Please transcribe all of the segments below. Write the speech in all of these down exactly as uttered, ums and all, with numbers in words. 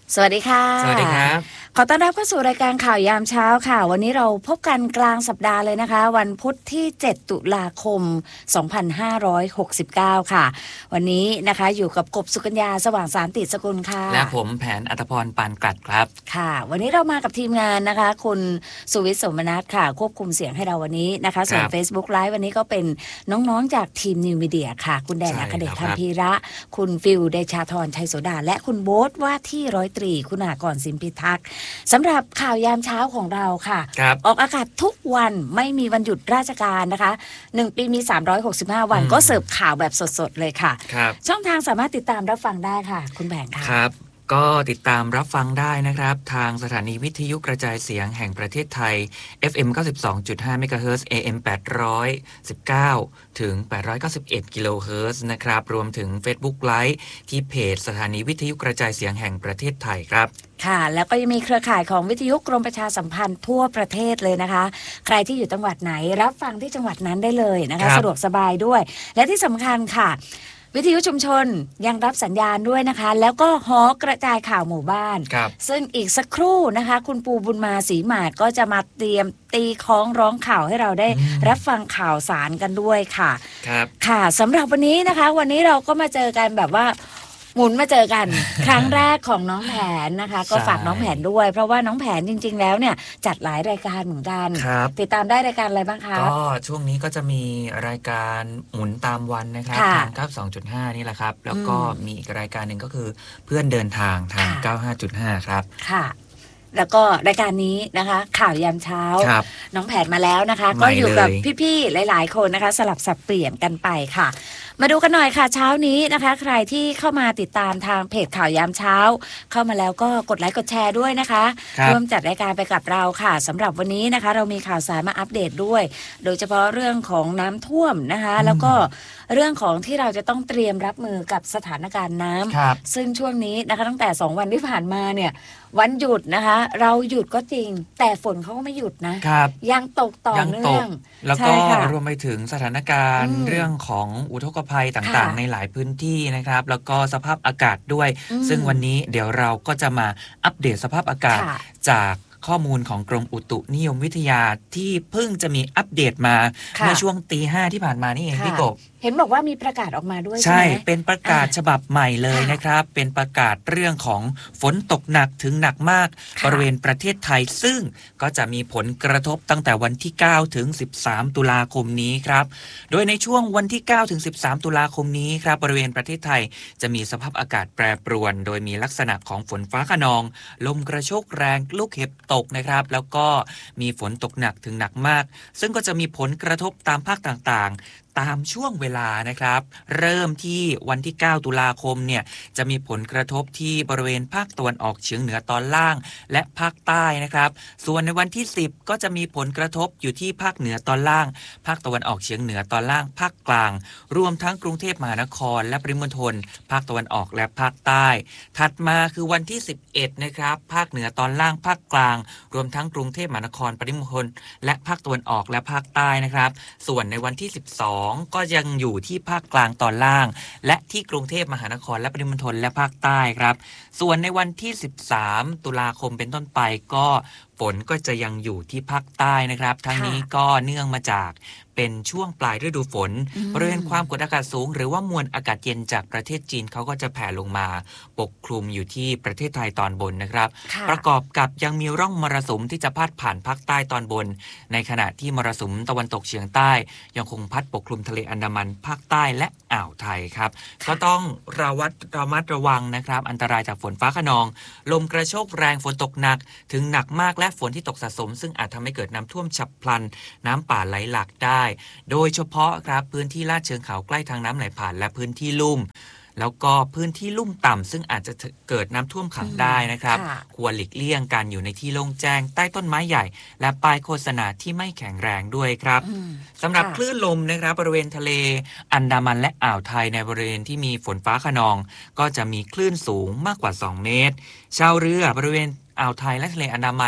สวัสดีค่ะสวัสดีครับขอต้อนรับเข้าสู่รายการข่าวยามเช้าค่ะวันนี้เราพบกันกลางสัปดาห์เลยนะคะวันพุธที่เจ็ดตุลาคมสองพันห้าร้อยหกสิบเก้าค่ะวันนี้นะคะอยู่กับกบสุกัญญาสว่างสารติสกุลค่ะและผมแผนอัตพรปานกลัดครับค่ะวันนี้เรามากับทีมงานนะคะคุณสุวิทย์สมนัสค่ะควบคุมเสียงให้เราวันนี้นะคะส่วน Facebook Live วันนี้ก็เป็นน้องๆจากทีมนิวมีเดียค่ะคุณแดนอัคเดชคัมพีระคุณฟิลเดชาธรชัยโสดาและคุณโบ๊ทว่าที่ร้อยตรีคุณากรสินพิทักษ์สำหรับข่าวยามเช้าของเราค่ะออกอากาศทุกวันไม่มีวันหยุดราชการนะคะหนึ่งปีมีสามร้อยหกสิบห้าวันก็เสิร์ฟข่าวแบบสดๆเลยค่ะช่องทางสามารถติดตามรับฟังได้ค่ะคุณแบงค์ค่ะครับก็ติดตามรับฟังได้นะครับทางสถานีวิทยุกระจายเสียงแห่งประเทศไทย เอฟ เอ็ม เก้าสิบสองจุดห้า เมกะเฮิรตซ์ เอ เอ็ม แปดร้อยสิบเก้า ถึง แปดร้อยเก้าสิบเอ็ด กิโลเฮิรตซ์นะครับรวมถึง Facebook Live ที่เพจสถานีวิทยุกระจายเสียงแห่งประเทศไทยครับค่ะแล้วก็ยังมีเครือข่ายของวิทยุกรมประชาสัมพันธ์ทั่วประเทศเลยนะคะใครที่อยู่จังหวัดไหนรับฟังที่จังหวัดนั้นได้เลยนะคะสะดวกสบายด้วยและที่สำคัญค่ะวิทยุชุมชนยังรับสัญญาณด้วยนะคะแล้วก็หอกระจายข่าวหมู่บ้านซึ่งอีกสักครู่นะคะคุณปูบุญมาศรีหมาดก็จะมาเตรียมตีคล้องร้องข่าวให้เราได้รับฟังข่าวสารกันด้วยค่ะครับค่ะสำหรับวันนี้นะคะวันนี้เราก็มาเจอกันแบบว่าหมุนมาเจอกัน ครั้งแรกของน้องแผนนะคะก็ฝากน้องแผนด้วยเพราะว่าน้องแผนจริงๆแล้วเนี่ยจัดหลายรายการเหมือนกันติดตามได้รายการอะไรบ้างคะก็ช่วงนี้ก็จะมีรายการหมุนตามวันนะครับทาง เก้าสิบสองจุดห้า นี่แหละครับแล้วก็มีอีกรายการหนึ่งก็คือเพื่อนเดินทางทาง เก้าสิบห้าจุดห้า ครับค่ะแล้วก็รายการนี้นะคะข่าวยามเช้าน้องแผนมาแล้วนะคะก็อยู่กับพี่ๆหลายๆคนนะคะสลับสับเปลี่ยนกันไปค่ะมาดูกันหน่อยค่ะเช้านี้นะคะใครที่เข้ามาติดตามทางเพจข่าวยามเช้าเข้ามาแล้วก็กดไลค์กดแชร์ด้วยนะคะร่วมจัดรายการไปกับเราค่ะสำหรับวันนี้นะคะเรามีข่าวสารมาอัปเดตด้วยโดยเฉพาะเรื่องของน้ำท่วมนะคะแล้วก็เรื่องของที่เราจะต้องเตรียมรับมือกับสถานการณ์น้ำซึ่งช่วงนี้นะคะตั้งแต่สองวันที่ผ่านมาเนี่ยวันหยุดนะคะเราหยุดก็จริงแต่ฝนเขาก็ไม่หยุดนะยังตกต่อเนื่องแล้วก็รวมไปถึงสถานการณ์เรื่องของอุทกภัยต่างๆในหลายพื้นที่นะครับแล้วก็สภาพอากาศด้วยซึ่งวันนี้เดี๋ยวเราก็จะมาอัปเดตสภาพอากาศจากข้อมูลของกรมอุตุนิยมวิทยาที่เพิ่งจะมีอัปเดตมาเมื่อช่วงตีห้าที่ผ่านมานี่เองพี่กบเห็นบอกว่ามีประกาศออกมาด้วยใช่ไหมใช่เป็นประกาศฉบับใหม่เลยนะครับเป็นประกาศเรื่องของฝนตกหนักถึงหนักมากบริเวณประเทศไทยซึ่งก็จะมีผลกระทบตั้งแต่วันที่เก้าถึงสิบสามตุลาคมนี้ครับโดยในช่วงวันที่เก้าถึงสิบสามตุลาคมนี้ครับบริเวณประเทศไทยจะมีสภาพอากาศแปรปรวนโดยมีลักษณะของฝนฟ้าคะนองลมกระโชกแรงลูกเห็บตกนะครับแล้วก็มีฝนตกหนักถึงหนักมากซึ่งก็จะมีผลกระทบตามภาคต่างๆตามช่วงเวลานะครับเริ่มที่วันที่เก้าตุลาคมเนี่ยจะมีผลกระทบที่บริเวณภาคตะวันออกเฉียงเหนือตอนล่างและภาคใต้นะครับส่วนในวันที่สิบก็จะมีผลกระทบอยู่ที่ภาคเหนือตอนล่างภาคตะวันออกเฉียงเหนือตอนล่างภาคกลางรวมทั้งกรุงเทพมหานครและปริมณฑลภาคตะวันออกและภาคใต้ถัดมาคือวันที่สิบเอ็ดนะครับภาคเหนือตอนล่างภาคกลางรวมทั้งกรุงเทพมหานครปริมณฑลและภาคตะวันออกและภาคใต้นะครับส่วนในวันที่สิบสองก็ยังอยู่ที่ภาคกลางตอนล่างและที่กรุงเทพมหานครและปริมณฑลและภาคใต้ครับส่วนในวันที่สิบสามตุลาคมเป็นต้นไปก็ฝนก็จะยังอยู่ที่ภาคใต้นะครับทั้งนี้ก็เนื่องมาจากเป็นช่วงปลายฤดูฝนบริเวณความกดอากาศสูงหรือว่ามวลอากาศเย็นจากประเทศจีนเขาก็จะแผ่ลงมาปกคลุมอยู่ที่ประเทศไทยตอนบนนะครับประกอบกับยังมีร่องมรสุมที่จะพาดผ่านภาคใต้ตอนบนในขณะที่มรสุมตะวันตกเฉียงใต้ยังคงพัดปกคลุมทะเลอันดามันภาคใต้และอ่าวไทยครับก็ต้องระวัดระมัดระวังนะครับอันตรายจากฝนฟ้าคะนองลมกระโชกแรงฝนตกหนักถึงหนักมากและฝนที่ตกสะสมซึ่งอาจทำให้เกิดน้ำท่วมฉับพลันน้ำป่าไหลหลากได้โดยเฉพาะครับพื้นที่ลาดเชิงเขาใกล้ทางน้ำไหลผ่านและพื้นที่ลุ่มแล้วก็พื้นที่ลุ่มต่ำซึ่งอาจจะเกิดน้ำท่วมขังได้นะครับควรหลีกเลี่ยงการอยู่ในที่โล่งแจ้งใต้ต้นไม้ใหญ่และป้ายโฆษณาที่ไม่แข็งแรงด้วยครับสำหรับคลื่นลมนะครับบริเวณทะเลอันดามันและอ่าวไทยในบริเวณที่มีฝนฟ้าคะนองก็จะมีคลื่นสูงมากกว่าสองเมตรชาวเรือบริเวณอ่าวไทยและทะเลอันดามัน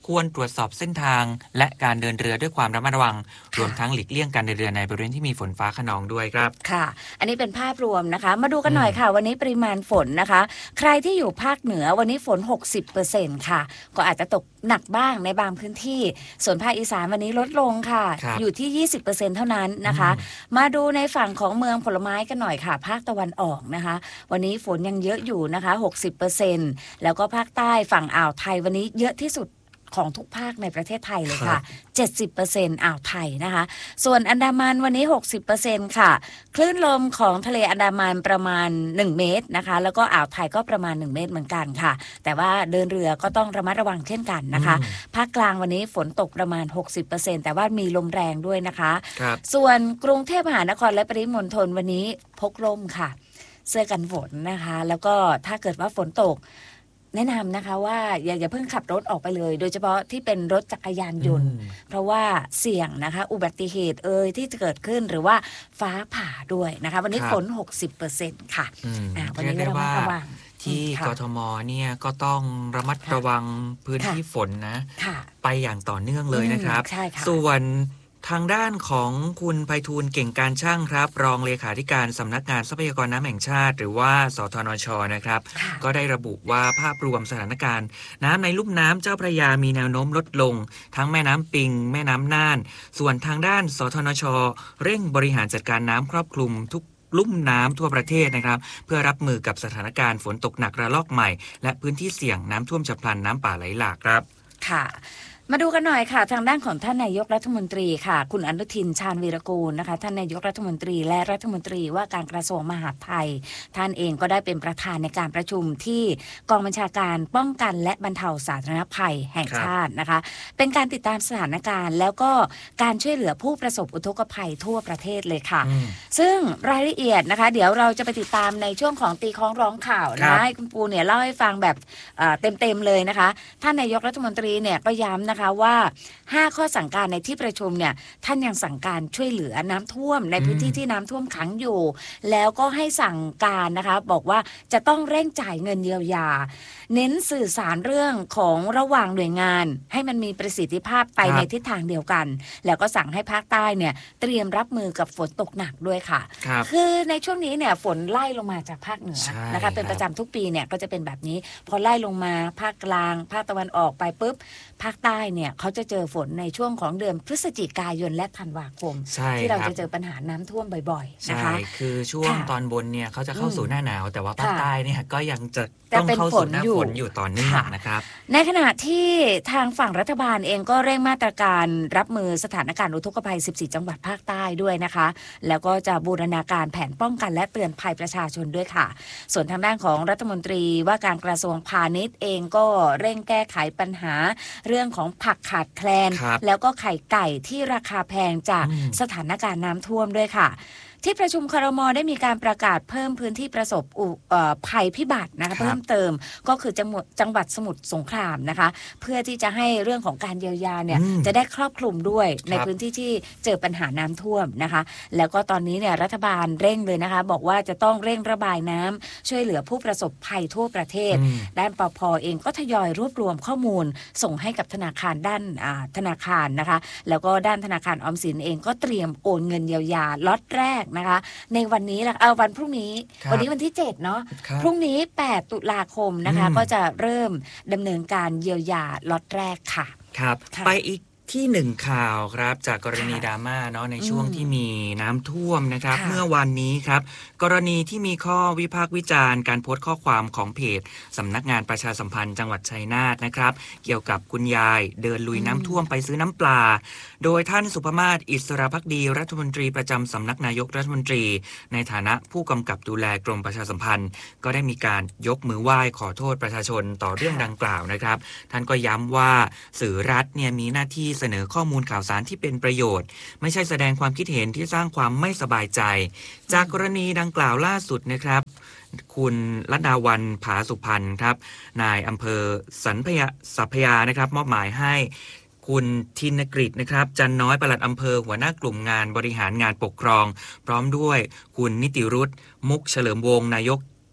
ควรตรวจสอบเส้นทางและการเดินเรือด้วยความระมัดระวังรวมทั้งหลีกเลี่ยงการเดินเรือในบริเวณที่มีฝนฟ้าคะนองด้วยครับค่ะอันนี้เป็นภาพรวมนะคะมาดูกันหน่อยค่ะวันนี้ปริมาณฝนนะคะใครที่อยู่ภาคเหนือวันนี้ฝน หกสิบเปอร์เซ็นต์ ค่ะก็อาจจะตกหนักบ้างในบางพื้นที่ส่วนภาคอีสานวันนี้ลดลงค่ะอยู่ที่ ยี่สิบเปอร์เซ็นต์ เท่านั้นนะคะมาดูในฝั่งของเมืองผลไม้กันหน่อยค่ะภาคตะวันออกนะคะวันนี้ฝนยังเยอะอยู่นะคะ หกสิบเปอร์เซ็นต์ แล้วก็ภาคใต้ฝั่งอ่าวไทยวันนี้เยอะที่สุดของทุกภาคในประเทศไทยเลยค่ะ เจ็ดสิบเปอร์เซ็นต์ อ่าวไทยนะคะส่วนอันดามันวันนี้ หกสิบเปอร์เซ็นต์ ค่ะคลื่นลมของทะเลอันดามันประมาณหนึ่งเมตรนะคะแล้วก็อ่าวไทยก็ประมาณหนึ่งเมตรเหมือนกันค่ะแต่ว่าเดินเรือก็ต้องระมัดระวังเช่นกันนะคะภาคกลางวันนี้ฝนตกประมาณ หกสิบเปอร์เซ็นต์ แต่ว่ามีลมแรงด้วยนะคะส่วนกรุงเทพมหานครและปริมณฑลวันนี้พกร่มค่ะเสื้อกันฝนนะคะแล้วก็ถ้าเกิดว่าฝนตกแนะนำนะคะว่าอย่าอย่าเพิ่งขับรถออกไปเลยโดยเฉพาะที่เป็นรถจักรยานยนต์เพราะว่าเสี่ยงนะคะอุบัติเหตุเอ่ยที่จะเกิดขึ้นหรือว่าฟ้าผ่าด้วยนะคะวันนี้ฝน หกสิบเปอร์เซ็นต์ ค่ะอ่าวันนี้ระมัดระวังที่กทมเนี่ยก็ต้องระมัดระวังพื้นที่ฝนนะไปอย่างต่อเนื่องเลยนะครับส่วนทางด้านของคุณไพฑูรย์เก่งการช่างครับรองเลขาธิการสำนักงานทรัพยากรน้ำแห่งชาติหรือว่าสทนช.นะครับก็ได้ระบุว่าภาพรวมสถานการณ์น้ำในลุ่มน้ำเจ้าพระยามีแนวโน้มลดลงทั้งแม่น้ำปิงแม่น้ำน่านส่วนทางด้านสทนช.เร่งบริหารจัดการน้ำครอบคลุมทุกลุ่มน้ำทั่วประเทศนะครับเพื่อรับมือกับสถานการณ์ฝนตกหนักระลอกใหม่และพื้นที่เสี่ยงน้ำท่วมฉับพลันน้ำป่าไหลหลากครับค่ะมาดูกันหน่อยค่ะทางด้านของท่านนายกรัฐมนตรีค่ะคุณอนุทินชาญวีรกูลนะคะท่านนายกรัฐมนตรีและรัฐมนตรีว่าการกระทรวงมหาดไทยท่านเองก็ได้เป็นประธานในการประชุมที่กองบัญชาการป้องกันและบรรเทาสาธารณภัยแห่งชาตินะคะเป็นการติดตามสถานการณ์แล้วก็การช่วยเหลือผู้ประสบอุทกภัยทั่วประเทศเลยค่ะซึ่งรายละเอียดนะคะเดี๋ยวเราจะไปติดตามในช่วงของตีคล้องร้องข่าวนะให้คุณปูเนี่ยเล่าให้ฟังแบบเต็มๆเลยนะคะท่านนายกรัฐมนตรีเนี่ยก็ย้ำนะคะว่าห้าข้อสั่งการในที่ประชุมเนี่ยท่านยังสั่งการช่วยเหลือน้ำท่วมในพื้นที่ที่น้ำท่วมขังอยู่แล้วก็ให้สั่งการนะคะบอกว่าจะต้องเร่งจ่ายเงินเยียวยาเน้นสื่อสารเรื่องของระหว่างหน่วยงานให้มันมีประสิทธิภาพไปในทิศทางเดียวกันแล้วก็สั่งให้ภาคใต้เนี่ยเตรียมรับมือกับฝนตกหนักด้วยค่ะคือในช่วงนี้เนี่ยฝนไล่ลงมาจากภาคเหนือนะคะเป็นประจำทุกปีเนี่ยก็จะเป็นแบบนี้พอไล่ลงมาภาคกลางภาคตะวันออกไปปุ๊บภาคใต้เนี่ยเขาจะเจอฝนในช่วงของเดือนพฤศจิกายนและธันวาคมที่เราจะเจอปัญหาน้ำท่วมบ่อยๆนะคะคือช่วงตอนบนเนี่ยเขาจะเข้าสู่หน้าหนาวแต่ว่าภาคใต้เนี่ยก็ยังจะต้องเข้าสู่หน้าฝนอยู่ต่อเนื่องนะครับในขณะที่ทางฝั่งรัฐบาลเองก็เร่งมาตรการรับมือสถานการณ์อุทกภัยสิบสี่จังหวัดภาคใต้ด้วยนะคะแล้วก็จะบูรณาการแผนป้องกันและเตือนภัยประชาชนด้วยค่ะส่วนทางด้านของรัฐมนตรีว่าการกระทรวงพาณิชย์เองก็เร่งแก้ไขปัญหาเรื่องของผักขาดแคลนแล้วก็ไข่ไก่ที่ราคาแพงจากสถานการณ์น้ำท่วมด้วยค่ะที่ประชุมครม.ได้มีการประกาศเพิ่มพื้นที่ประสบภัยพิบัตินะคะเพิ่มเติมก็คือจังหวัดจังหวัดสมุทรสงครามนะคะเพื่อที่จะให้เรื่องของการเยียวยาเนี่ยจะได้ครอบคลุมด้วยในพื้นที่ที่เจอปัญหาน้ำท่วมนะคะแล้วก็ตอนนี้เนี่ยรัฐบาลเร่งเลยนะคะบอกว่าจะต้องเร่งระบายน้ำช่วยเหลือผู้ประสบภัยทั่วประเทศด้านปภ.เองก็ทยอยรวบรวมข้อมูลส่งให้กับธนาคารด้านธนาคารนะคะแล้วก็ด้านธนาคารออมสินเองก็เตรียมโอนเงินเยียวยาล็อตแรกนะคะในวันนี้ละเอาวันพรุ่งนี้วันนี้วันที่เจ็ดเนาะพรุ่งนี้แปดตุลาคมนะคะก็จะเริ่มดำเนินการเยียวยาล็อตแรกค่ะครับไปอีกที่หนึ่งข่าวครับจากกรณีดราม่าเนาะในช่วงที่มีน้ำท่วมนะครับเมื่อวันนี้ครับกรณีที่มีข้อวิพากษ์วิจารณ์การโพสต์ข้อความของเพจสำนักงานประชาสัมพันธ์จังหวัดชัยนาทนะครับเกี่ยวกับคุณยายเดินลุยน้ำท่วมไปซื้อน้ำปลาโดยท่านสุภมาศอิสระภักดีรัฐมนตรีประจำสำนักนายกรัฐมนตรีในฐานะผู้กำกับดูแลกรมประชาสัมพันธ์ก็ได้มีการยกมือไหว้ขอโทษประชาชนต่อเรื่องดังกล่าวนะครับท่านก็ย้ำว่าสื่อรัฐเนี่ยมีหน้าที่เสนอข้อมูลข่าวสารที่เป็นประโยชน์ไม่ใช่แสดงความคิดเห็นที่สร้างความไม่สบายใจจากกรณีดังกล่าวล่าสุดนะครับคุณรัตดาวันผาสุพรรณครับนายอำเภอสันพยาสัพยานะครับมอบหมายให้คุณธินกฤษนะครับจันน้อยปลัดอำเภอหัวหน้ากลุ่มงานบริหารงานปกครองพร้อมด้วยคุณนิติรุตมุกเฉลิมวงศ์นายก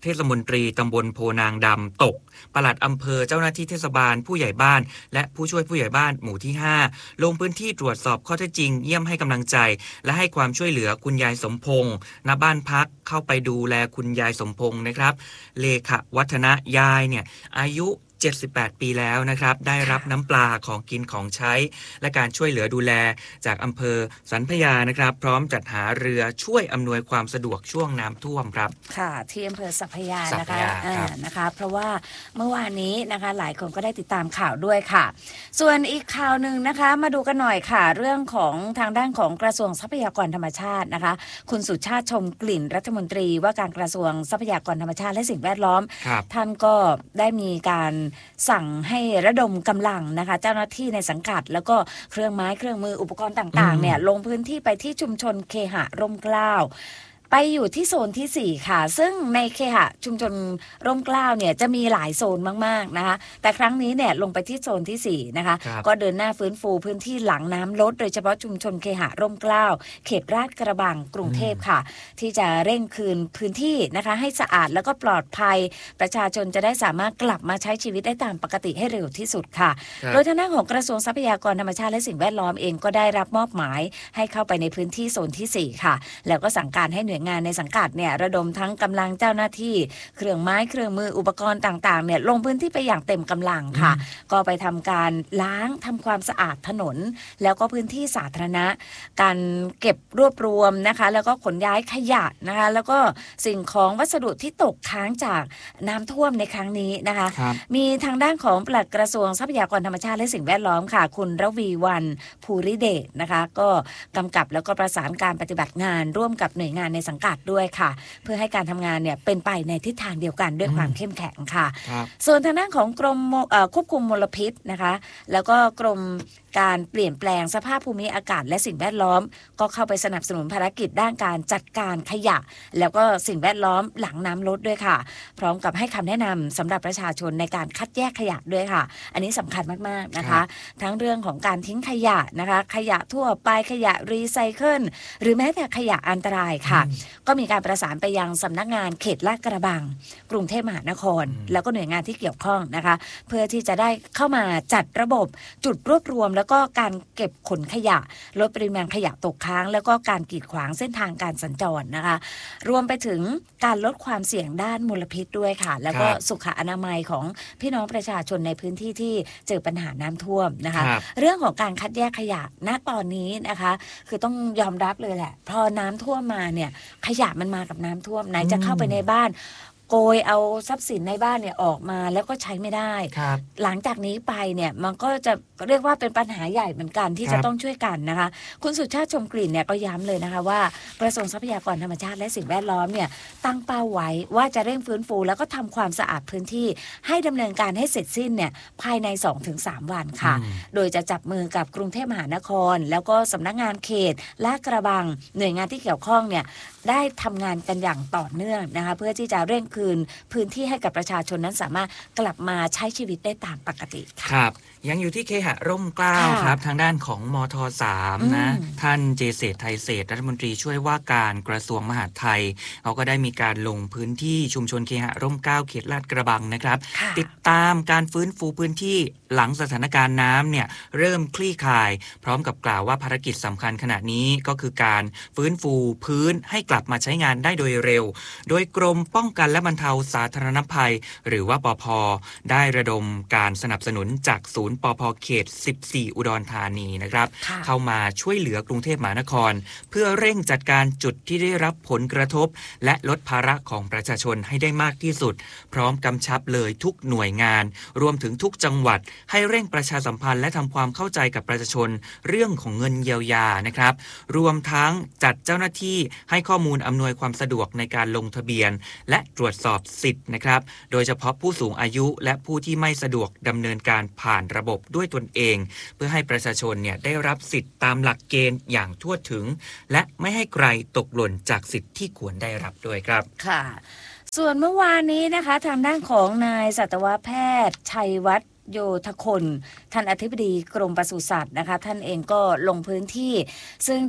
เทศมนตรีตำบลโพนางดำตกปลัดอำเภอเจ้าหน้าที่เทศบาลผู้ใหญ่บ้านและผู้ช่วยผู้ใหญ่บ้านหมู่ที่ห้าลงพื้นที่ตรวจสอบข้อเท็จจริงเยี่ยมให้กำลังใจและให้ความช่วยเหลือคุณยายสมพงษ์ณบ้านพักเข้าไปดูแลคุณยายสมพงษ์นะครับเลขวัฒนะยายเนี่ยอายุเจ็ดสิบแปดปีแล้วนะครับได้รับน้ำปลาของกินของใช้และการช่วยเหลือดูแลจากอำเภอสันพญานะครับพร้อมจัดหาเรือช่วยอำนวยความสะดวกช่วงน้ำท่วมครับค่ะที่อำเภอสัพพยานะคะอ่านะคะเพราะว่าเมื่อวานนี้นะคะหลายคนก็ได้ติดตามข่าวด้วยค่ะส่วนอีกข่าวหนึ่งนะคะมาดูกันหน่อยค่ะเรื่องของทางด้านของกระทรวงทรัพยากรธรรมชาตินะคะคุณสุชาติชมกลิ่นรัฐมนตรีว่าการกระทรวงทรัพยากรธรรมชาติและสิ่งแวดล้อมท่านก็ได้มีการสั่งให้ระดมกำลังนะคะเจ้าหน้าที่ในสังกัดแล้วก็เครื่องไม้เครื่องมืออุปกรณ์ต่างๆเนี่ยลงพื้นที่ไปที่ชุมชนเคหะร่มเกล้าไปอยู่ที่โซนที่สี่ค่ะซึ่งในเคหะชุมชนร่มเกล้าเนี่ยจะมีหลายโซนมากๆนะคะแต่ครั้งนี้เนี่ยลงไปที่โซนที่สี่นะคะก็เดินหน้าฟื้นฟูพื้นที่หลังน้ำลดโดยเฉพาะชุมชนเคหะร่มเกล้าเขตลาดกระบังกรุงเทพค่ะที่จะเร่งคืนพื้นที่นะคะให้สะอาดแล้วก็ปลอดภัยประชาชนจะได้สามารถกลับมาใช้ชีวิตได้ตามปกติให้เร็วที่สุดค่ะโดยทางด้านของกระทรวงทรัพยากรธรรมชาติและสิ่งแวดล้อมเองก็ได้รับมอบหมายให้เข้าไปในพื้นที่โซนที่สี่ค่ะแล้วก็สั่งการให้หน่วยงานในสังกัดเนี่ยระดมทั้งกำลังเจ้าหน้าที่เครื่องไม้เครื่องมืออุปกรณ์ต่างๆเนี่ยลงพื้นที่ไปอย่างเต็มกำลังค่ะก็ไปทำการล้างทำความสะอาดถนนแล้วก็พื้นที่สาธารณะการเก็บรวบรวมนะคะแล้วก็ขนย้ายขยะนะคะแล้วก็สิ่งของวัสดุที่ตกค้างจากน้ำท่วมในครั้งนี้นะคะมีทางด้านของปลัดกระทรวงทรัพยากรธรรมชาติและสิ่งแวดล้อมค่ะคุณระวีวรรณภูริเดชนะคะก็กำกับแล้วก็ประสานการปฏิบัติงานร่วมกับหน่วยงานในสังกัดด้วยค่ะเพื่อให้การทำงานเนี่ยเป็นไปในทิศทางเดียวกันด้วยความเข้มแข็งค่ะส่วนทางด้านของกรมควบคุมมลพิษนะคะแล้วก็กรมการเปลี่ยนแปลงสภาพภูมิอากาศและสิ่งแวดล้อมก็เข้าไปสนับสนุนภารกิจด้านการจัดการขยะแล้วก็สิ่งแวดล้อมหลังน้ำลดด้วยค่ะพร้อมกับให้คำแนะนำสำหรับประชาชนในการคัดแยกขยะด้วยค่ะอันนี้สำคัญมากๆนะคะทั้งเรื่องของการทิ้งขยะนะคะขยะทั่วไปขยะรีไซเคิลหรือแม้แต่ขยะอันตรายค่ะก็มีการประสานไปยังสำนักงานเขตลาดกระบังกรุงเทพมหานครแล้วก็หน่วยงานที่เกี่ยวข้องนะคะเพื่อที่จะได้เข้ามาจัดระบบจุดรวบรวมแล้วก็การเก็บขนขยะลดปริมาณขยะตกค้างแล้วก็การกีดขวางเส้นทางการสัญจรนะคะรวมไปถึงการลดความเสี่ยงด้านมลพิษด้วยค่ะแล้วก็สุขอนามัยของพี่น้องประชาชนในพื้นที่ที่เจอปัญหาน้ำท่วมนะคะเรื่องของการคัดแยกขยะณตอนนี้นะคะคือต้องยอมรับเลยแหละพอน้ำท่วมมาเนี่ยขยะมันมากับน้ำท่วมไหนจะเข้าไปในบ้านโกยเอาทรัพย์สินในบ้านเนี่ยออกมาแล้วก็ใช้ไม่ได้หลังจากนี้ไปเนี่ยมันก็จะเรียกว่าเป็นปัญหาใหญ่เหมือนกันที่จะต้องช่วยกันนะคะคุณสุชาติชมกลิ่นเนี่ยก็ย้ำเลยนะคะว่ากระทรวงทรัพยากรธรรมชาติและสิ่งแวดล้อมเนี่ยตั้งเป้าไว้ว่าจะเร่งฟื้นฟูแล้วก็ทำความสะอาดพื้นที่ให้ดำเนินการให้เสร็จสิ้นเนี่ยภายใน สองถึงสาม วันค่ะโดยจะจับมือกับกรุงเทพมหานครแล้วก็สำนักงานเขตลาดกระบังหน่วยงานที่เกี่ยวข้องเนี่ยได้ทำงานกันอย่างต่อเนื่องนะคะเพื่อที่จะเร่งคืนพื้นที่ให้กับประชาชนนั้นสามารถกลับมาใช้ชีวิตได้ตามปกติครับยังอยู่ที่เคหะร่มเกล้าครับทางด้านของมทสามนะท่านเจเศรษฐ์ไทยเศรษฐ์รัฐมนตรีช่วยว่าการกระทรวงมหาดไทยเขาก็ได้มีการลงพื้นที่ชุมชนเคหะร่มเกล้าเขตลาดกระบังนะครับติดตามการฟื้นฟูพื้นที่หลังสถานการณ์น้ำเนี่ยเริ่มคลี่คลายพร้อมกับกล่าวว่าภารกิจสำคัญขณะนี้ก็คือการฟื้นฟูพื้นให้กลับมาใช้งานได้โดยเร็วโดยกรมป้องกันและบรรเทาสาธารณภัยหรือว่าปภ.ได้ระดมการสนับสนุนจากศูนย์ปภ.เขตสิบสี่อุดรธานีนะครับเข้ามาช่วยเหลือกรุงเทพมหานครเพื่อเร่งจัดการจุดที่ได้รับผลกระทบและลดภาระของประชาชนให้ได้มากที่สุดพร้อมกำชับเลยทุกหน่วยงานรวมถึงทุกจังหวัดให้เร่งประชาสัมพันธ์และทำความเข้าใจกับประชาชนเรื่องของเงินเยียวยานะครับรวมทั้งจัดเจ้าหน้าที่ให้ข้อมูลอำนวยความสะดวกในการลงทะเบียนและตรวจสอบสิทธิ์นะครับโดยเฉพาะผู้สูงอายุและผู้ที่ไม่สะดวกดำเนินการผ่านระบบด้วยตนเองเพื่อให้ประชาชนเนี่ยได้รับสิทธิ์ตามหลักเกณฑ์อย่างทั่วถึงและไม่ให้ใครตกหล่นจากสิทธิ์ที่ควรได้รับด้วยครับค่ะส่วนเมื่อวานนี้นะคะทางด้านของนายสัตวแพทย์ชัยวัฒน์โยธคนท่านอธิบดีกรมปศุสัตว์นะคะท่านเองก็ลงพื้นที่ซึ่ง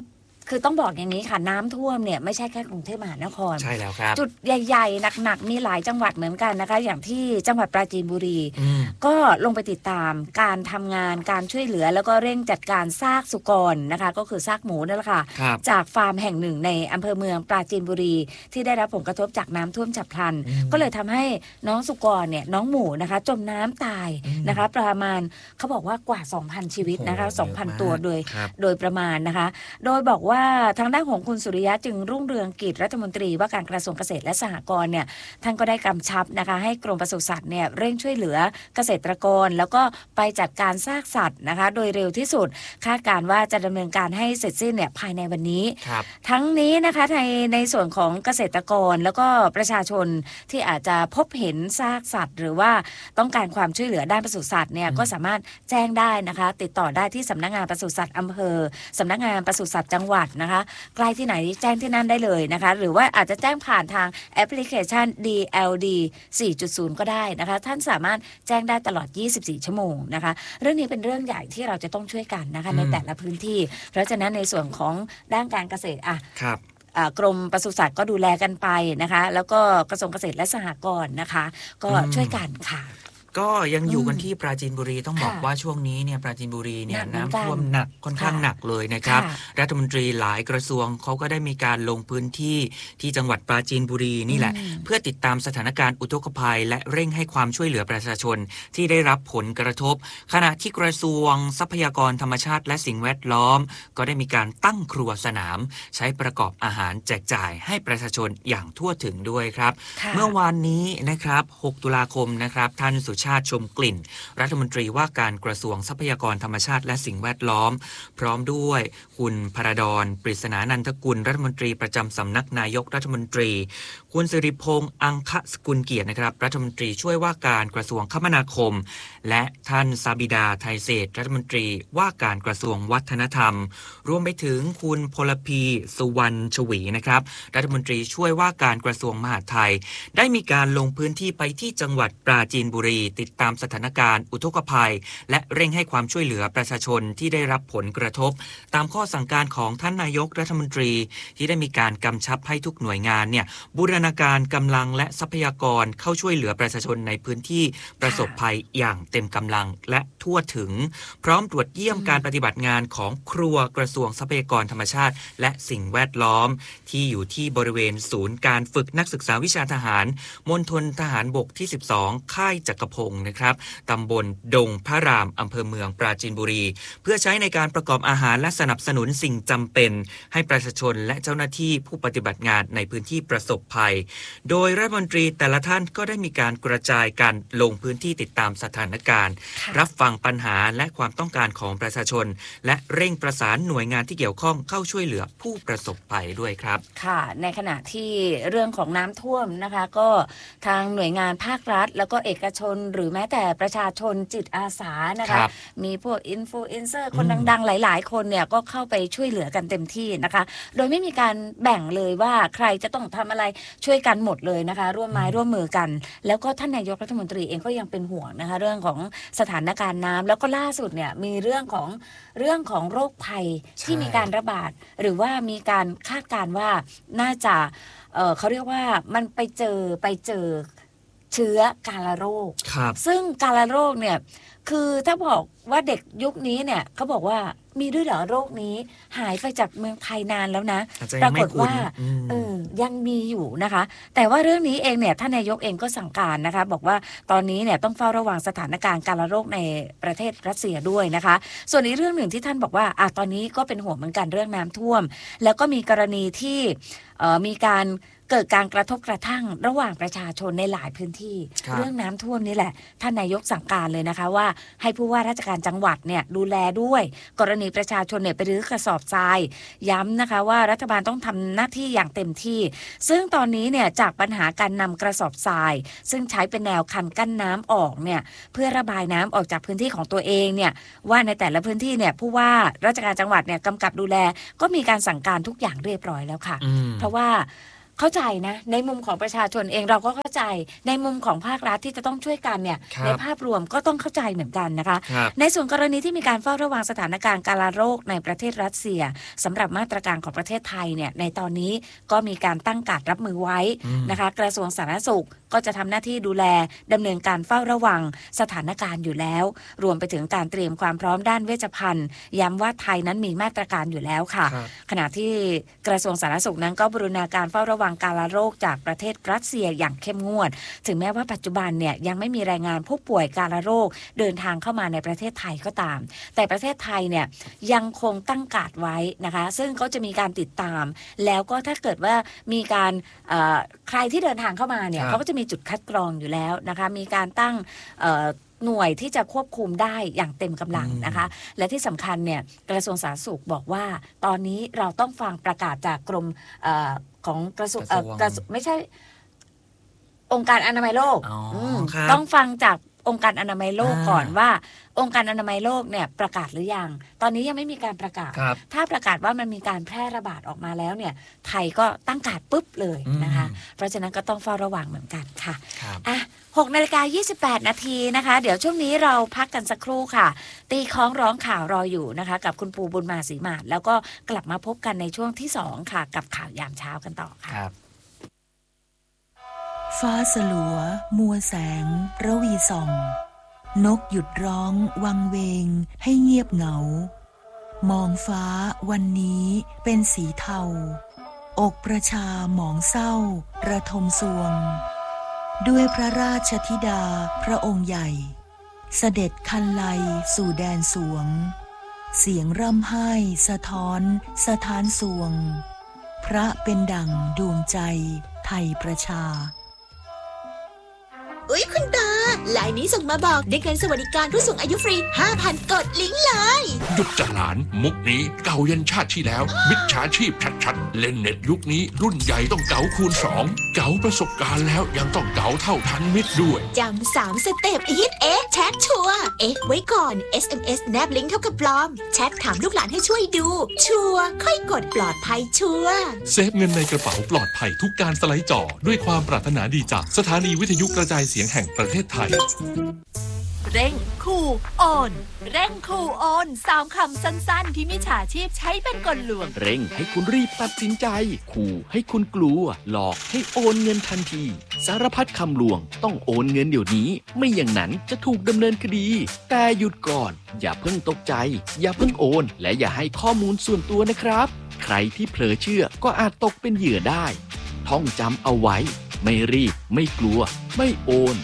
คือต้องบอกอย่างนี้ค่ะน้ำท่วมเนี่ยไม่ใช่แค่กรุงเทพมหานครใช่แล้วครับจุดใหญ่ๆหนักๆมีหลายจังหวัดเหมือนกันนะคะอย่างที่จังหวัดปราจีนบุรีก็ลงไปติดตามการทำงานการช่วยเหลือแล้วก็เร่งจัดการซากสุกรนะคะก็คือซากหมูนั่นแหละค่ะจากฟาร์มแห่งหนึ่งในอำเภอเมืองปราจีนบุรีที่ได้รับผลกระทบจากน้ำท่วมฉับพลันก็เลยทำให้น้องสุกรเนี่ยน้องหมูนะคะจมน้ำตายนะคะประมาณเขาบอกว่ากว่า สองพัน ชีวิตนะคะ สองพัน ตัวโดยโดยประมาณนะคะโดยบอกว่าทางด้านของคุณสุริยะจึงรุ่งเรืองกิจรัฐมนตรีว่าการกระทรวงเกษตรและสหกรณ์เนี่ยท่านก็ได้กำชับนะคะให้กรมปศุสัตว์เนี่ยเร่งช่วยเหลือเกษตรกรแล้วก็ไปจัดการซากสัตว์นะคะโดยเร็วที่สุดคาดการว่าจะดำเนินการให้เสร็จสิ้นเนี่ยภายในวันนี้ทั้งนี้นะคะในในส่วนของเกษตรกรแล้วก็ประชาชนที่อาจจะพบเห็นซากสัตว์หรือว่าต้องการความช่วยเหลือด้านปศุสัตว์เนี่ยก็สามารถแจ้งได้นะคะติดต่อได้ที่สำนักงานปศุสัตว์อำเภอสำนักงานปศุสัตว์จังหวัดนะคะใกล้ที่ไหนแจ้งที่นั่นได้เลยนะคะหรือว่าอาจจะแจ้งผ่านทางแอปพลิเคชัน ดี แอล ดี สี่จุดศูนย์ ก็ได้นะคะท่านสามารถแจ้งได้ตลอดยี่สิบสี่ชั่วโมงนะคะเรื่องนี้เป็นเรื่องใหญ่ที่เราจะต้องช่วยกันนะคะในแต่ละพื้นที่เพราะฉะนั้นในส่วนของด้านการเกษตรอ่ะครับกรมปศุสัตว์ก็ดูแลกันไปนะคะแล้วก็กระทรวงเกษตรและสหกรณ์นะคะก็ช่วยกันค่ะก็ยังอยู่กันที่ปราจีนบุรีต้องบอกว่าช่วงนี้เนี่ยปราจีนบุรีเนี่ยน้ำท่วมหนักค่อนข้างหนักเลยนะครับรัฐมนตรีหลายกระทรวงเขาก็ได้มีการลงพื้นที่ที่จังหวัดปราจีนบุรีนี่แหละเพื่อติดตามสถานการณ์อุทกภัยและเร่งให้ความช่วยเหลือประชาชนที่ได้รับผลกระทบขณะที่กระทรวงทรัพยากรธรรมชาติและสิ่งแวดล้อมก็ได้มีการตั้งครัวสนามใช้ประกอบอาหารแจกจ่ายให้ประชาชนอย่างทั่วถึงด้วยครับเมื่อวานนี้นะครับหกตุลาคมนะครับท่านสุชาติชมกลิ่นรัฐมนตรีว่าการกระทรวงทรัพยากรธรรมชาติและสิ่งแวดล้อมพร้อมด้วยคุณพระดอนปริศนานันทกุลรัฐมนตรีประจำสำนักนายกรัฐมนตรีคุณสิริพงษ์อังคสกุลเกียรตินะครับรัฐมนตรีช่วยว่าการกระทรวงคมนาคมและท่านซาบิดาไทยเศรษฐ์รัฐมนตรีว่าการกระทรวงวัฒนธรรมรวมไปถึงคุณพลพีสุวรรณชวีนะครับรัฐมนตรีช่วยว่าการกระทรวงมหาดไทยได้มีการลงพื้นที่ไปที่จังหวัดปราจีนบุรีติดตามสถานการณ์อุทกภัยและเร่งให้ความช่วยเหลือประชาชนที่ได้รับผลกระทบตามข้อสั่งการของท่านนายกรัฐมนตรีที่ได้มีการกำชับให้ทุกหน่วยงานเนี่ยบูรณาการกำลังและทรัพยากรเข้าช่วยเหลือประชาชนในพื้นที่ประสบภัยอย่างเต็มกำลังและทั่วถึงพร้อมตรวจเยี่ยมการปฏิบัติงานของครัวกระทรวงทรัพยากรธรรมชาติและสิ่งแวดล้อมที่อยู่ที่บริเวณศูนย์การฝึกนักศึกษาวิชาทหารมณฑลทหารบกที่สิบสองค่ายจักรพงศ์นะครับตำบลดงพระรามอำเภอเมืองปราจีนบุรีเพื่อใช้ในการประกอบอาหารและสนับสนุนสิ่งจำเป็นให้ประชาชนและเจ้าหน้าที่ผู้ปฏิบัติงานในพื้นที่ประสบภัยโดยรัฐมนตรีแต่ละท่านก็ได้มีการกระจายการลงพื้นที่ติดตามสถานการณ์รับฟังปัญหาและความต้องการของประชาชนและเร่งประสานหน่วยงานที่เกี่ยวข้องเข้าช่วยเหลือผู้ประสบภัยด้วยครับค่ะในขณะที่เรื่องของน้ำท่วมนะคะก็ทางหน่วยงานภาครัฐแล้วก็เอกชนหรือแม้แต่ประชาชนจิตอาสานะคะมีพวกอินฟลูเอนเซอร์คนดังๆหลายๆคนเนี่ยก็เข้าไปช่วยเหลือกันเต็มที่นะคะโดยไม่มีการแบ่งเลยว่าใครจะต้องทำอะไรช่วยกันหมดเลยนะคะร่วมไม้ร่วมมือกันแล้วก็ท่านนายกรัฐมนตรีเองก็ยังเป็นห่วงนะคะเรื่องของสถานการณ์น้ำแล้วก็ล่าสุดเนี่ยมีเรื่องของเรื่องของโรคภัยที่มีการระบาดหรือว่ามีการคาดการณ์ว่าน่าจะเอ่อเขาเรียกว่ามันไปเจอไปเจอเชื้อกาฬโรคซึ่งกาฬโรคเนี่ยคือถ้าบอกว่าเด็กยุคนี้เนี่ยเขาบอกว่ามีด้วยเหรอโรคนี้หายไปจากเมืองไทยนานแล้วนะปรากฏว่าเออยังมีอยู่นะคะแต่ว่าเรื่องนี้เองเนี่ยท่านนายกเองก็สั่งการนะคะบอกว่าตอนนี้เนี่ยต้องเฝ้าระวังสถานการณ์กาฬโรคในประเทศรัสเซียด้วยนะคะส่วนอีกเรื่องหนึ่งที่ท่านบอกว่าอ่ะตอนนี้ก็เป็นห่วงเหมือนกันเรื่องน้ำท่วมแล้วก็มีกรณีที่เอ่อมีการเกิดการกระทบกระทั่งระหว่างประชาชนในหลายพื้นที่เรื่องน้ำท่วมนี่แหละท่านนายกสั่งการเลยนะคะว่าให้ผู้ว่าราชการจังหวัดเนี่ยดูแลด้วยกรณีประชาชนเนี่ยไปรื้อกระสอบทรายย้ำนะคะว่ารัฐบาลต้องทำหน้าที่อย่างเต็มที่ซึ่งตอนนี้เนี่ยจากปัญหาการนำกระสอบทรายซึ่งใช้เป็นแนวคันกั้นน้ำออกเนี่ยเพื่อระบายน้ำออกจากพื้นที่ของตัวเองเนี่ยว่าในแต่ละพื้นที่เนี่ยผู้ว่าราชการจังหวัดเนี่ยกำกับดูแลก็มีการสั่งการทุกอย่างเรียบร้อยแล้วค่ะเพราะว่าเข้าใจนะในมุมของประชาชนเองเราก็เข้าใจในมุมของภาครัฐที่จะต้องช่วยกันเนี่ยในภาพรวมก็ต้องเข้าใจเหมือนกันนะคะในส่วนกรณีที่มีการเฝ้าระวังสถานการณ์การโรคในประเทศรัสเซียสำหรับมาตรการของประเทศไทยเนี่ยในตอนนี้ก็มีการตั้งการรับมือไว้นะคะกระทรวงสาธารณสุขก็จะทำหน้าที่ดูแลดำเนินการเฝ้าระวังสถานการณ์อยู่แล้วรวมไปถึงการเตรียมความพร้อมด้านเวชภัณฑ์ย้ำว่าไทยนั้นมีมาตรการอยู่แล้วค่ะขณะที่กระทรวงสาธารณสุขนั้นก็บูรณาการเฝ้าระวังการโรคจากประเทศรัสเซียอย่างเข้มงวดถึงแม้ว่าปัจจุบันเนี่ยยังไม่มีรายงานผู้ป่วยการโรคเดินทางเข้ามาในประเทศไทยก็ตามแต่ประเทศไทยเนี่ยยังคงตั้งการ์ดไว้นะคะซึ่งก็จะมีการติดตามแล้วก็ถ้าเกิดว่ามีการใครที่เดินทางเข้ามาเนี่ยเขาก็จะมีจุดคัดกรองอยู่แล้วนะคะมีการตั้งหน่วยที่จะควบคุมได้อย่างเต็มกำลังนะคะและที่สำคัญเนี่ยกระทรวงสาธารณสุขบอกว่าตอนนี้เราต้องฟังประกาศจากกรมของกระทรวงไม่ใช่องค์การอนามัยโลกต้องฟังจากองค์การอนามัยโลกก่อนว่าองค์การอนามัยโลกเนี่ยประกาศหรือยังตอนนี้ยังไม่มีการประกาศถ้าประกาศว่ามันมีการแพร่ระบาดออกมาแล้วเนี่ยไทยก็ตั้งการ์ดปุ๊บเลยนะคะเพราะฉะนั้นก็ต้องเฝ้าระวังเหมือนกันค่ะอ่ะหกนาฬิกายี่สิบแปดนาทีนะคะเดี๋ยวช่วงนี้เราพักกันสักครู่ค่ะตีคล้องร้องข่าวรออยู่นะคะกับคุณปูบุญมาศรีมาศแล้วก็กลับมาพบกันในช่วงที่สองค่ะกับข่าวยามเช้ากันต่อค่ะฟ้าสลัวมัวแสงระวีส่องนกหยุดร้องวังเวงให้เงียบเหงามองฟ้าวันนี้เป็นสีเทาอกประชาหมองเศร้าระทมสวงด้วยพระราชธิดาพระองค์ใหญ่เสด็จคันไลสู่แดนสวงเสียงร่ำไห้สะท้อนสถานสวงพระเป็นดั่งดวงใจไทยประชาอุ๊ยคุณตาไลน์นี้ส่งมาบอกได้เงินสวัสดิการผู้สูงอายุฟรี ห้าพัน กดลิงก์เลยหยุดจัดหลานมุกนี้เก่ายันชาติที่แล้วมิจฉาชีพชัดๆเล่นเน็ตยุคนี้รุ่นใหญ่ต้องเก๋าคูณสองเก๋าประสบการณ์แล้วยังต้องเก๋าเท่าทันมิตรด้วยจำสามสเต็ปอีทเอ๊ะแชทชัวร์เอ๊ะไว้ก่อน เอส เอ็ม เอส แนบลิงก์เท่ากับปลอมแชทถามลูกหลานให้ช่วยดูชัวร์ค่อยกดปลอดภัยชัวร์เซฟเงินในกระเป๋าปลอดภัยทุกการสไลด์จอด้วยความปรารถนาดีจากสถานีวิทยุกระจายเสียงแห่งประเทศไทยเร่งคูโอนเร่งคูโอนสามคำสั้นๆที่มิจฉาชีพใช้เป็นกลลวงเร่งให้คุณรีบตัดสินใจขู่ให้คุณกลัวหลอกให้โอนเงินทันทีสารพัดคำลวงต้องโอนเงินเดี๋ยวนี้ไม่อย่างนั้นจะถูกดำเนินคดีแต่หยุดก่อนอย่าเพิ่งตกใจอย่าเพิ่งโอนและอย่าให้ข้อมูลส่วนตัวนะครับใครที่เผลอเชื่อก็อาจตกเป็นเหยื่อได้ท่องจำเอาไว้ไม่รีบไม่กลัวไม่โอน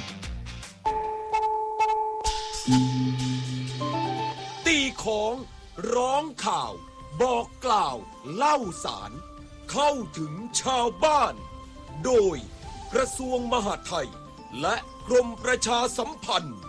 ตีของร้องข่าวบอกกล่าวเล่าสารเข้าถึงชาวบ้านโดยกระทรวงมหาดไทยและกรมประชาสัมพันธ์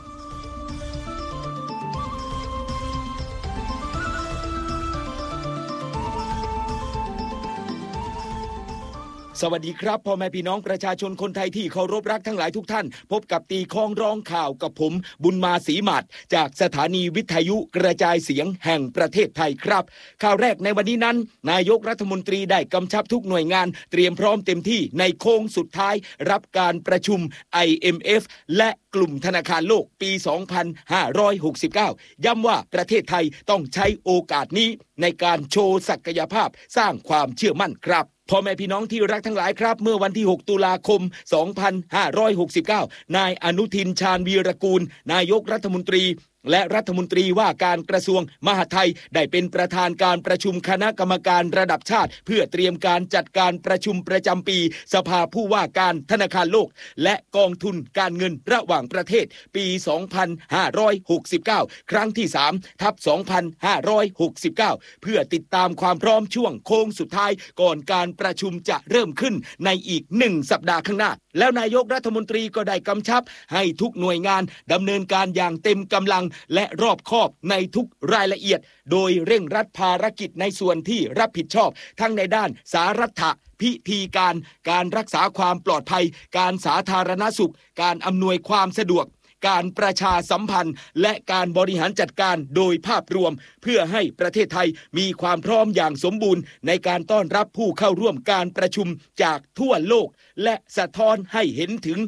สวัสดีครับพ่อแม่พี่น้องประชาชนคนไทยที่เคารพรักทั้งหลายทุกท่านพบกับตีข้องร้องข่าวกับผมบุญมาศรีมาศจากสถานีวิทยุกระจายเสียงแห่งประเทศไทยครับข่าวแรกในวันนี้นั้นนายกรัฐมนตรีได้กำชับทุกหน่วยงานเตรียมพร้อมเต็มที่ในโค้งสุดท้ายรับการประชุม ไอ เอ็ม เอฟ และกลุ่มธนาคารโลกปี สองพันห้าร้อยหกสิบเก้า ย้ำว่าประเทศไทยต้องใช้โอกาสนี้ในการโชว์ศักยภาพสร้างความเชื่อมั่นครับพ่อแม่พี่น้องที่รักทั้งหลายครับเมื่อวันที่หกตุลาคมสองพันห้าร้อยหกสิบเก้านายอนุทินชาญวีรกูลนายกรัฐมนตรีและรัฐมนตรีว่าการกระทรวงมหาดไทยได้เป็นประธานการประชุมคณะกรรมการระดับชาติเพื่อเตรียมการจัดการประชุมประจำปีสภาผู้ว่าการธนาคารโลกและกองทุนการเงินระหว่างประเทศปี สองพันห้าร้อยหกสิบเก้า ครั้งที่ สาม ทับ สองพันห้าร้อยหกสิบเก้า เพื่อติดตามความพร้อมช่วงโค้งสุดท้ายก่อนการประชุมจะเริ่มขึ้นในอีกหนึ่งสัปดาห์ข้างหน้าแล้วนายกรัฐมนตรีก็ได้กำชับให้ทุกหน่วยงานดำเนินการอย่างเต็มกำลังและรอบคอบในทุกรายละเอียดโดยเร่งรัดภารกิจในส่วนที่รับผิดชอบทั้งในด้านสารัฐะพิธีการการรักษาความปลอดภัยการสาธารณสุขการอำนวยความสะดวกการประชาสัมพันธ์และการบริหารจัดการโดยภาพรวมเพื่อให้ประเทศไทยมีความพร้อมอย่างสมบูรณ์ในการต้อนรับผู้เข้าร่วมการประชุมจากทั่วโลกและสะท้อนให้เห็นถึง